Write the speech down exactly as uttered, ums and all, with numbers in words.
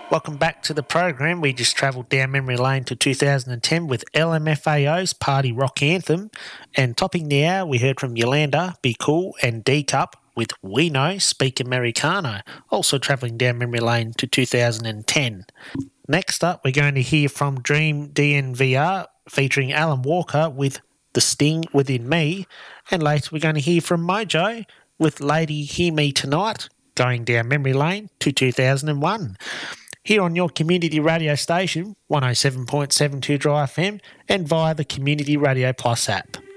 Welcome back to the program. We just travelled down memory lane to two thousand ten with L M F A O's Party Rock Anthem. And topping the hour, we heard from Yolanda, Be Cool and D-Cup with We Know, Speak Americano, also travelling down memory lane to two thousand ten. Next up, we're going to hear from Dream D N V R featuring Alan Walker with The Sting Within Me. And later, we're going to hear from Mojo with Lady Hear Me Tonight, going down memory lane to two thousand one. Here on your community radio station, one oh seven point seven two Dry F M, and via the Community Radio Plus app.